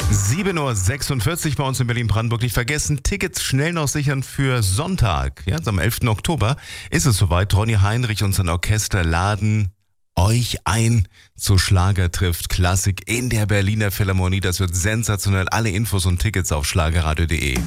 7:46 Uhr bei uns in Berlin-Brandenburg. Nicht vergessen, Tickets schnell noch sichern für Sonntag. Ja, am 11. Oktober ist es soweit. Ronny Heinrich und sein Orchester laden euch ein zu Schlager trifft Klassik in der Berliner Philharmonie. Das wird sensationell. Alle Infos und Tickets auf schlagerradio.de.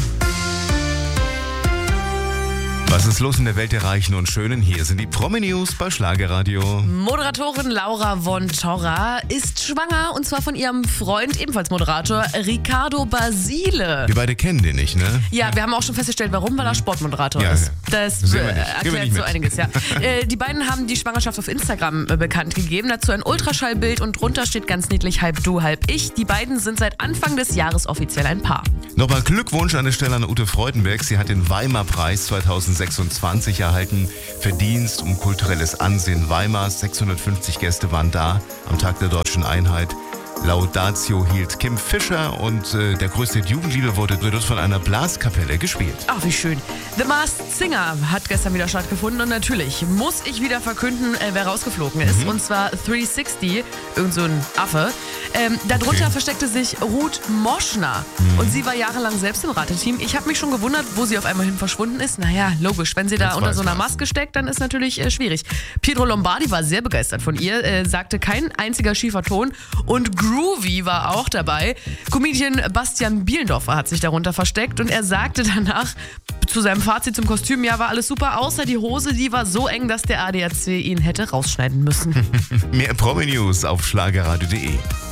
Was ist los in der Welt der Reichen und Schönen? Hier sind die Promi-News bei Schlagerradio. Moderatorin Laura von Torra ist schwanger und zwar von ihrem Freund, ebenfalls Moderator, Riccardo Basile. Wir beide kennen den nicht, ne? Ja, wir haben auch schon festgestellt, warum, weil er Sportmoderator Ja, ist. Das erklärt so mit. einiges, ja. Die beiden haben die Schwangerschaft auf Instagram bekannt gegeben. Dazu ein Ultraschallbild und drunter steht ganz niedlich halb du, halb ich. Die beiden sind seit Anfang des Jahres offiziell ein Paar. Nochmal Glückwunsch an der Stelle an Ute Freudenberg. Sie hat den Weimar-Preis 2026 erhalten. Verdienst um kulturelles Ansehen Weimars. 650 Gäste waren da am Tag der Deutschen Einheit. Laudatio hielt Kim Fischer und der größte Jugendliebe wurde dort von einer Blaskapelle gespielt. Ach, wie schön. The Masked Singer hat gestern wieder stattgefunden und natürlich muss ich wieder verkünden, wer rausgeflogen ist. Und zwar 360, irgend so ein Affe. Darunter versteckte sich Ruth Moschner und sie war jahrelang selbst im Rateteam. Ich habe mich schon gewundert, wo sie auf einmal hin verschwunden ist. Naja, logisch, wenn sie da unter so einer Maske steckt, dann ist natürlich schwierig. Pietro Lombardi war sehr begeistert von ihr, sagte kein einziger schiefer Ton und Groovy war auch dabei. Comedian Bastian Bielendorfer hat sich darunter versteckt und er sagte danach zu seinem Fazit zum Kostüm, ja, war alles super, außer die Hose, die war so eng, dass der ADAC ihn hätte rausschneiden müssen. Mehr Promi-News auf schlagerradio.de.